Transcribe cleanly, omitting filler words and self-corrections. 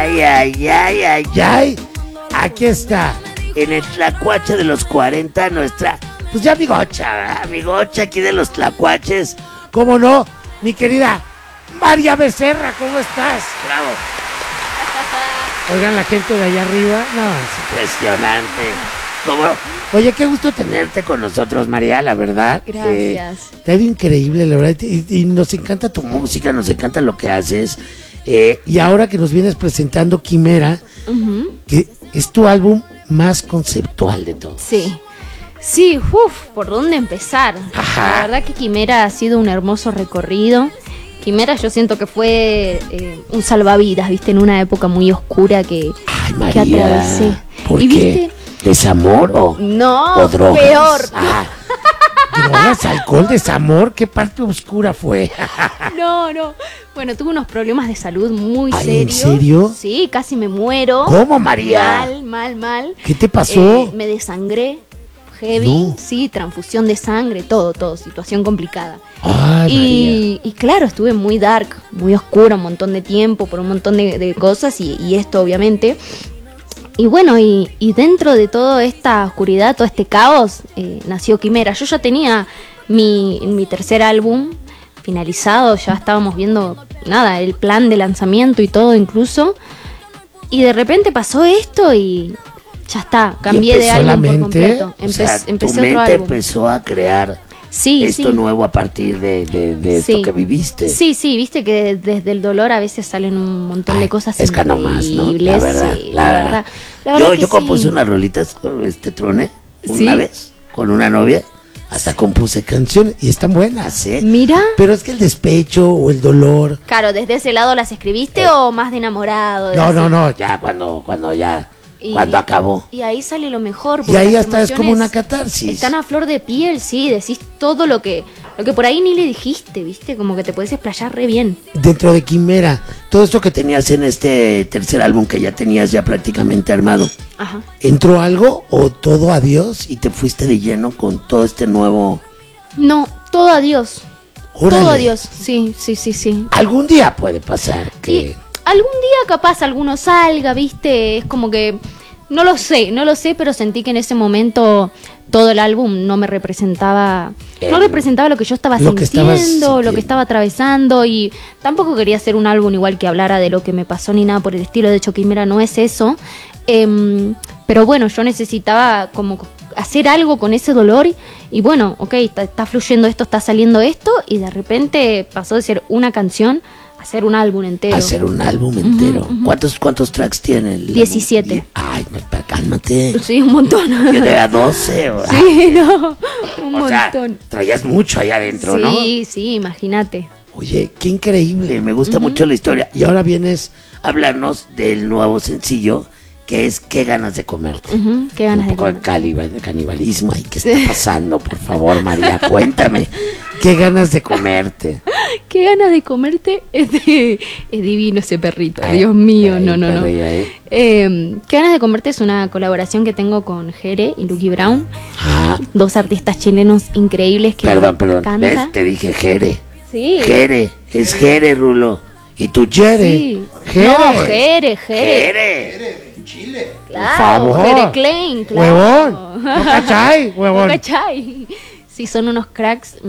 ay, ay, ay, ay, ay. Aquí está, en el tlacuache de los 40, nuestra, pues ya amigocha, ¿verdad? Amigocha aquí de los tlacuaches. ¿Cómo no? Mi querida María Becerra, ¿cómo estás? Bravo. Oigan, la gente de allá arriba, no, es impresionante. ¿Cómo? Oye, qué gusto tenerte con nosotros, María, la verdad. Gracias. Te ha ido increíble, la verdad, y nos encanta tu música, nos encanta lo que haces. Y ahora que nos vienes presentando Quimera, que es tu álbum más conceptual de todos. Sí, ¿por dónde empezar? Ajá. La verdad que Quimera ha sido un hermoso recorrido. Quimera yo siento que fue un salvavidas, ¿viste? En una época muy oscura que María, atravesé. ¿por ¿Y qué? viste? ¿Desamor o drogas? Peor. ¿Drogas, alcohol, desamor? ¿Qué parte oscura fue? No. Bueno, tuve unos problemas de salud muy Ay, serios. ¿en serio? Sí, casi me muero. ¿Cómo, María? Mal. ¿Qué te pasó? Me desangré. Heavy, No. sí, transfusión de sangre, todo, situación complicada. Ay, Y claro, estuve muy dark, muy oscura un montón de tiempo, por un montón de cosas y esto obviamente. Y bueno, y dentro de toda esta oscuridad, todo este caos, nació Quimera. Yo ya tenía mi tercer álbum finalizado, ya estábamos viendo, el plan de lanzamiento y todo incluso. Y de repente pasó esto y ya está, cambié de álbum por completo. Empecé tu otro mente álbum. empezó a crear Sí. nuevo a partir de esto que viviste. Sí, viste que desde el dolor a veces salen un montón de cosas es que nomás, ¿no? increíbles. La verdad. Yo compuse unas rolitas con Trone una vez, con una novia. Hasta compuse canciones y están buenas, ¿eh? Mira. Pero es que el despecho o el dolor. Claro, ¿desde ese lado las escribiste o más de enamorado? No, ya cuando acabó. Y ahí sale lo mejor. Y ahí las hasta es como emociones una catarsis. Están a flor de piel, sí, decís todo lo que por ahí ni le dijiste, ¿viste? Como que te puedes explayar re bien. Dentro de Quimera, todo esto que tenías en este tercer álbum que ya tenías ya prácticamente armado, Ajá. ¿entró algo o todo adiós y te fuiste de lleno con todo este nuevo? No, todo adiós. Órale. Todo adiós, sí. Algún día puede pasar que... Y algún día capaz alguno salga, ¿viste? Es como que... No lo sé, pero sentí que en ese momento todo el álbum no me representaba... No representaba lo que yo estaba sintiendo, lo que estaba atravesando, y tampoco quería hacer un álbum igual que hablara de lo que me pasó ni nada por el estilo. De hecho, Quimera no es eso. Pero bueno, yo necesitaba como hacer algo con ese dolor y bueno, ok, está fluyendo esto, está saliendo esto, y de repente pasó de ser una canción a ser un álbum entero. ¿Cuántos tracks tiene? 17. Ay, cálmate. Sí, un montón. Yo tenía 12. Sí, no, un montón. Traías mucho allá adentro, ¿no? Sí, imagínate. Oye, qué increíble, me gusta mucho la historia. Y ahora vienes a hablarnos del nuevo sencillo, que es ¿Qué ganas de comerte? ¿Qué ganas de comer? Un poco de canibalismo. Ay, ¿qué está pasando? Por favor, María, cuéntame. ¿Qué ganas de comerte? ¿Qué ganas de comerte? Es divino ese perrito. Dios mío, no. ¿Qué ganas de comerte? Es una colaboración que tengo con Jere y Lucky Brown. Dos artistas chilenos increíbles que Perdón. me encantan. ¿Ves? Te dije Jere. Sí. Jere, es Jere, Rulo. ¿Y tú, Jere? Sí. Jere. No, Jere. Jere. Chile. Claro, Por favor. Jere Klein, claro. Huevón. No cachai, huevón. No cachai. Sí, son unos cracks.